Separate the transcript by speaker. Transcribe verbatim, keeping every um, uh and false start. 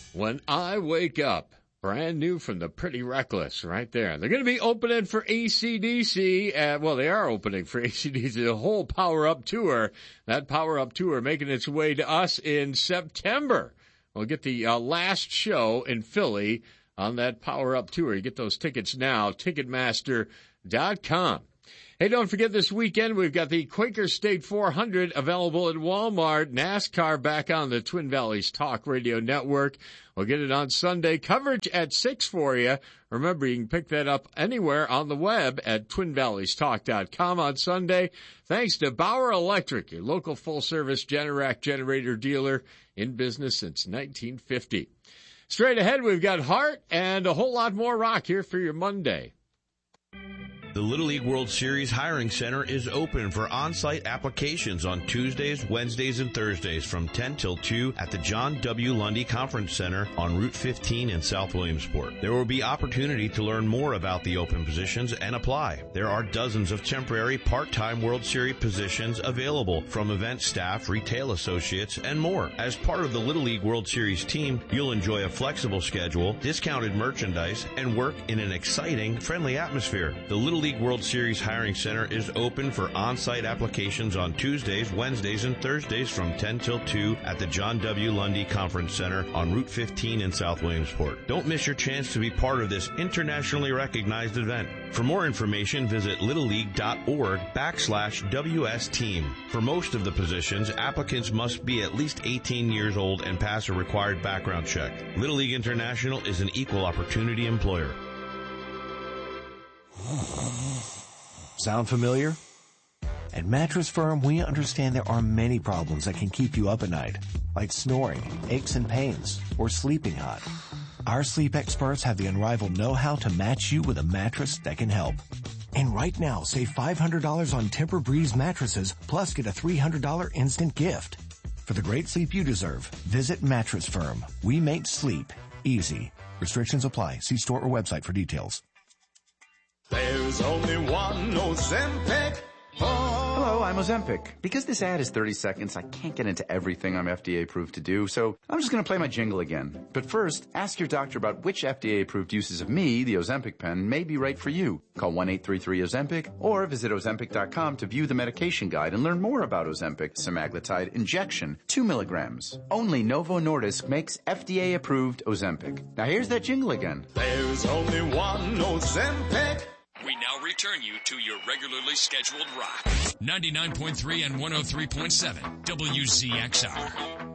Speaker 1: When I Wake Up. Brand new from the Pretty Reckless right there. They're going to be opening for A C D C. Uh, well, they are opening for A C D C, the whole Power Up Tour. That Power Up Tour making its way to us in September. We'll get the uh, last show in Philly on that Power Up Tour. You get those tickets now, Ticketmaster dot com. Hey, don't forget this weekend we've got the Quaker State four hundred available at Walmart. NASCAR back on the Twin Valleys Talk Radio Network. We'll get it on Sunday. Coverage at six for you. Remember, you can pick that up anywhere on the web at twin valleys talk dot com on Sunday. Thanks to Bauer Electric, your local full-service Generac generator dealer in business since nineteen fifty. Straight ahead, we've got Heart and a whole lot more rock here for your Monday.
Speaker 2: The Little League World Series Hiring Center is open for on-site applications on Tuesdays, Wednesdays, and Thursdays from ten till two at the John W. Lundy Conference Center on Route fifteen in South Williamsport. There will be opportunity to learn more about the open positions and apply. There are dozens of temporary part-time World Series positions available from event staff, retail associates, and more. As part of the Little League World Series team, you'll enjoy a flexible schedule, discounted merchandise, and work in an exciting, friendly atmosphere. The Little League World Series Hiring Center is open for on-site applications on Tuesdays, Wednesdays, and Thursdays from ten till two at the John W. Lundy Conference Center on Route fifteen in South Williamsport. Don't miss your chance to be part of this internationally recognized event. For more information, visit littleleague.org backslash WS team. For most of the positions, applicants must be at least eighteen years old and pass a required background check. Little League International is an equal opportunity employer.
Speaker 3: Sound familiar? At Mattress Firm, we understand there are many problems that can keep you up at night, like snoring, aches and pains, or sleeping hot. Our sleep experts have the unrivaled know-how to match you with a mattress that can help. And right now, save five hundred dollars on Tempur-Breeze mattresses, plus get a three hundred dollars instant gift. For the great sleep you deserve, visit Mattress Firm. We make sleep easy. Restrictions apply. See store or website for details.
Speaker 4: There's only one Ozempic. Oh.
Speaker 5: Hello, I'm Ozempic. Because this ad is thirty seconds, I can't get into everything I'm F D A approved to do, so I'm just going to play my jingle again. But first, ask your doctor about which F D A approved uses of me, the Ozempic pen, may be right for you. Call one eight three three Ozempic or visit Ozempic dot com to view the medication guide and learn more about Ozempic semaglutide injection, two milligrams. Only Novo Nordisk makes F D A approved Ozempic. Now here's that jingle again.
Speaker 4: There's only one Ozempic.
Speaker 6: We now return you to your regularly scheduled rock. ninety-nine point three and one oh three point seven W Z X R.